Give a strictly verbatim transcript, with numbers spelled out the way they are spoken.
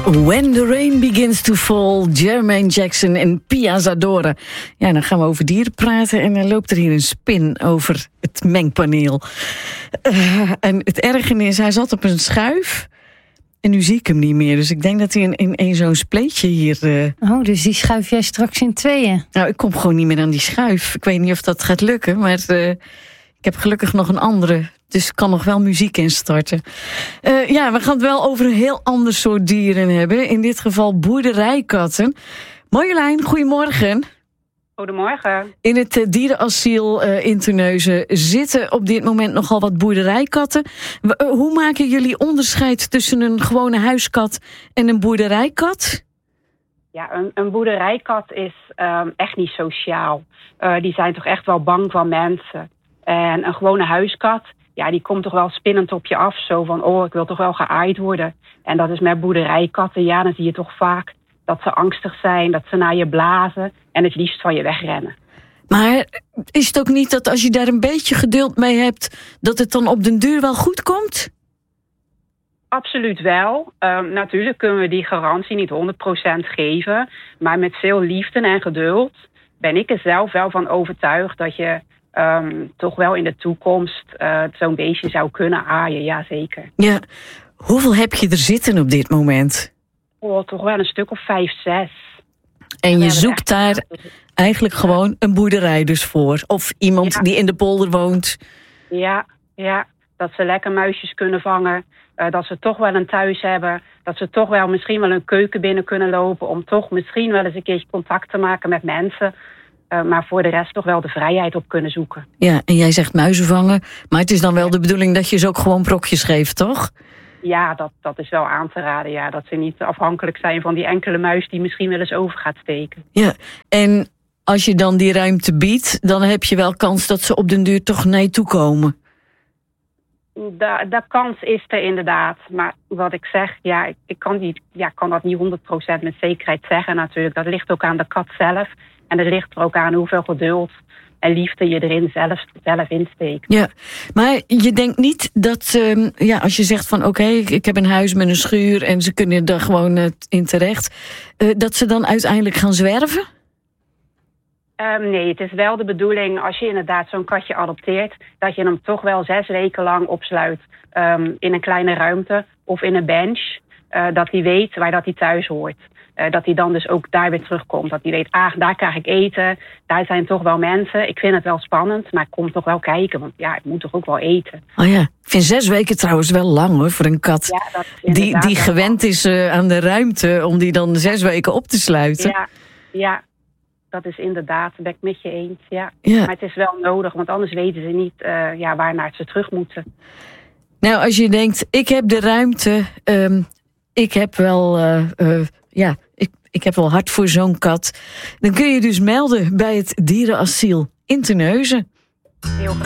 When the Rain Begins to Fall, Jermaine Jackson en Pia Zadora. Ja, dan gaan we over dieren praten en dan loopt er hier een spin over het mengpaneel. Uh, en het erge is, hij zat op een schuif en nu zie ik hem niet meer. Dus ik denk dat hij in, in, in zo'n spleetje hier... Uh... Oh, dus die schuif jij straks in tweeën? Nou, ik kom gewoon niet meer aan die schuif. Ik weet niet of dat gaat lukken, maar uh, ik heb gelukkig nog een andere... Dus ik kan nog wel muziek instarten. Uh, ja, we gaan het wel over een heel ander soort dieren hebben. In dit geval boerderijkatten. Marjolein, goedemorgen. Goedemorgen. In het uh, dierenasiel uh, in Terneuzen zitten op dit moment nogal wat boerderijkatten. W- uh, hoe maken jullie onderscheid tussen een gewone huiskat en een boerderijkat? Ja, een, een boerderijkat is um, echt niet sociaal. Uh, die zijn toch echt wel bang van mensen. En een gewone huiskat... Ja, die komt toch wel spinnend op je af. Zo van, oh, ik wil toch wel geaaid worden. En dat is met boerderijkatten. Ja, dan zie je toch vaak dat ze angstig zijn. Dat ze naar je blazen. En het liefst van je wegrennen. Maar is het ook niet dat als je daar een beetje geduld mee hebt... dat het dan op den duur wel goed komt? Absoluut wel. Um, natuurlijk kunnen we die garantie niet honderd procent geven. Maar met veel liefde en geduld... ben ik er zelf wel van overtuigd dat je... Um, toch wel in de toekomst uh, zo'n beestje zou kunnen aaien, ja zeker. Ja, hoeveel heb je er zitten op dit moment? Oh, toch wel een stuk of vijf, zes. En je zoekt daar eigenlijk gewoon een boerderij dus voor? Of iemand ja. die in de polder woont? Ja, ja, dat ze lekker muisjes kunnen vangen. Uh, dat ze toch wel een thuis hebben. Dat ze toch wel misschien wel een keuken binnen kunnen lopen... om toch misschien wel eens een keertje contact te maken met mensen... Uh, maar voor de rest toch wel de vrijheid op kunnen zoeken. Ja, en jij zegt muizen vangen. Maar het is dan wel de bedoeling dat je ze ook gewoon brokjes geeft, toch? Ja, dat, dat is wel aan te raden. Ja. Dat ze niet afhankelijk zijn van die enkele muis... die misschien wel eens over gaat steken. Ja, en als je dan die ruimte biedt... dan heb je wel kans dat ze op den duur toch naar je toe komen. De, de kans is er inderdaad. Maar wat ik zeg, ja, ik, ik kan, die, ja, kan dat niet honderd procent met zekerheid zeggen natuurlijk. Dat ligt ook aan de kat zelf... En het ligt er ook aan hoeveel geduld en liefde je erin zelf, zelf insteekt. Ja, maar je denkt niet dat, uh, ja, als je zegt van oké, okay, ik, ik heb een huis met een schuur en ze kunnen er gewoon uh, in terecht, uh, dat ze dan uiteindelijk gaan zwerven? Um, nee, het is wel de bedoeling als je inderdaad zo'n katje adopteert, dat je hem toch wel zes weken lang opsluit um, in een kleine ruimte of in een bench, uh, dat hij weet waar dat hij thuis hoort. Uh, dat hij dan dus ook daar weer terugkomt. Dat hij weet, ah, daar krijg ik eten. Daar zijn toch wel mensen. Ik vind het wel spannend, maar ik kom toch wel kijken. Want ja, ik moet toch ook wel eten. Oh ja, ik vind zes weken trouwens wel lang hoor, voor een kat. Ja, dat die die gewend lang. is uh, aan de ruimte om die dan zes weken op te sluiten. Ja, ja, dat is inderdaad, dat ben ik met je eens. Ja. Ja. Maar het is wel nodig, want anders weten ze niet uh, ja, waar naar ze terug moeten. Nou, als je denkt, ik heb de ruimte... Um, ik heb wel... Uh, uh, Ja, ik, ik heb wel hart voor zo'n kat. Dan kun je dus melden bij het dierenasiel in Terneuzen. Heel graag.